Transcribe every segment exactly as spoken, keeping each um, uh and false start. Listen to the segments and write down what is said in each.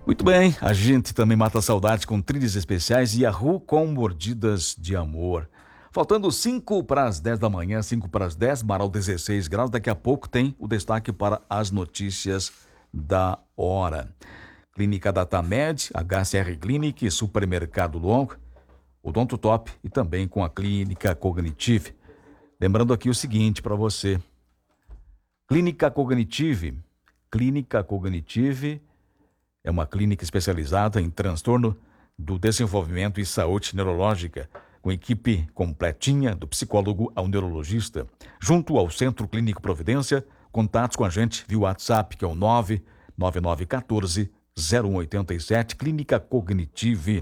Muito bem, a gente também mata a saudade com trilhas especiais e Yahoo com mordidas de amor. Faltando cinco para as dez da manhã, cinco para as dez, Marau dezesseis graus. Daqui a pouco tem o destaque para as notícias da hora. Clínica Datamed, H C R Clinic, Supermercado Longo, Odonto Top e também com a Clínica Cognitive. Lembrando aqui o seguinte para você. Clínica Cognitive, Clínica Cognitive é uma clínica especializada em transtorno do desenvolvimento e saúde neurológica, com equipe completinha do psicólogo ao neurologista. Junto ao Centro Clínico Providência, contatos com a gente via WhatsApp, que é o nove nove nove um quatro zero um oito sete, Clínica Cognitive.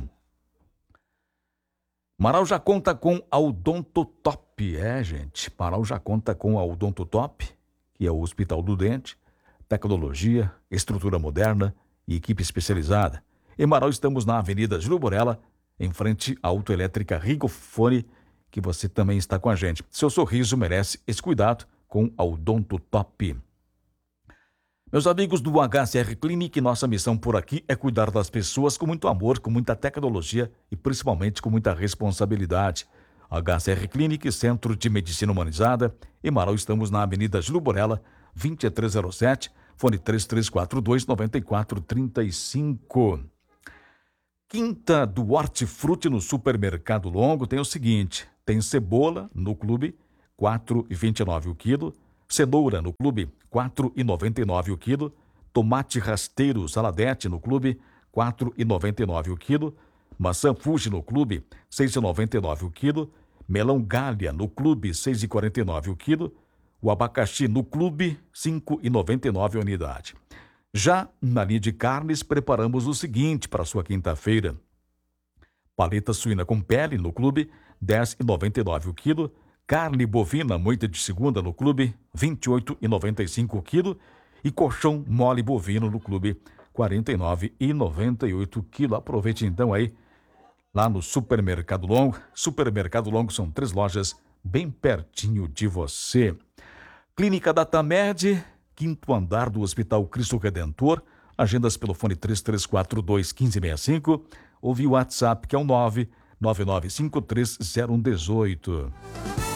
Marau já conta com a Odonto Top. É, gente, Marau já conta com a Odonto Top, que é o Hospital do Dente, tecnologia, estrutura moderna e equipe especializada. Em Marau estamos na Avenida Júlio Borella, em frente à Autoelétrica Rigofone, que você também está com a gente. Seu sorriso merece esse cuidado com a Odonto Top. Meus amigos do H C R Clinic, nossa missão por aqui é cuidar das pessoas com muito amor, com muita tecnologia e principalmente com muita responsabilidade. H C R Clinic, Centro de Medicina Humanizada. Em Marau estamos na Avenida Júlio Borella, vinte e três zero sete, fone três três quatro dois, nove quatro três cinco. Quinta do Hortifruti no Supermercado Longo tem o seguinte: tem cebola no clube, quatro reais e vinte e nove centavos o quilo, cenoura no clube, quatro reais e noventa e nove centavos o quilo, tomate rasteiro saladete no clube, quatro reais e noventa e nove centavos o quilo, maçã Fuji no clube, seis reais e noventa e nove centavos o quilo, melão Gália no clube, seis reais e quarenta e nove centavos o quilo, o abacaxi no clube, cinco reais e noventa e nove centavos a unidade. Já na linha de carnes, preparamos o seguinte para a sua quinta-feira: paleta suína com pele no clube, dez reais e noventa e nove centavos o quilo, carne bovina moída de segunda no clube, vinte e oito reais e noventa e cinco centavos o quilo, e colchão mole bovino no clube, quarenta e nove reais e noventa e oito centavos o quilo. Aproveite então aí, lá no Supermercado Longo. Supermercado Longo são três lojas bem pertinho de você. Clínica Datamed, quinto andar do Hospital Cristo Redentor. Agendas pelo fone três três quatro dois, um cinco seis cinco ou via WhatsApp, que é o nove nove nove cinco três zero um um oito.